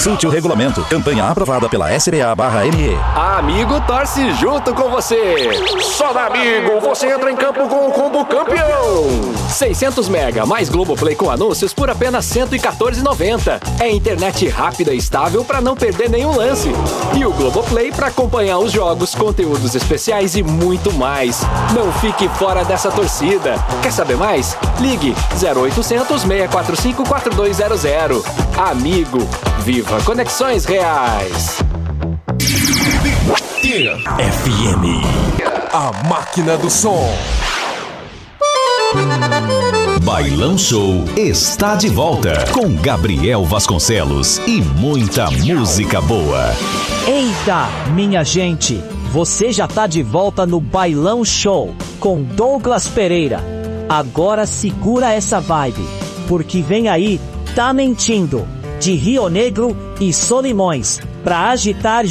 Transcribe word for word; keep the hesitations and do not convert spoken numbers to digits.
Consulte o regulamento. Campanha aprovada pela S B A barra M E. A Amigo torce junto com você. Só na Amigo você entra em campo com o combo campeão. seiscentos mega mais Globoplay com anúncios por apenas cento e quatorze reais e noventa centavos. É internet rápida e estável para não perder nenhum lance. E o Globoplay para acompanhar os jogos, conteúdos especiais e muito mais. Não fique fora dessa torcida. Quer saber mais? Ligue zero oitocentos, seis quatro cinco, quatro dois zero zero. Amigo, viva conexões reais. F M, a máquina do som. Bailão Show está de volta com Gabriel Vasconcelos e muita música boa. Eita, minha gente, você já tá de volta no Bailão Show com Douglas Pereira. Agora segura essa vibe, porque vem aí Tá Mentindo, de Rio Negro e Solimões, pra agitar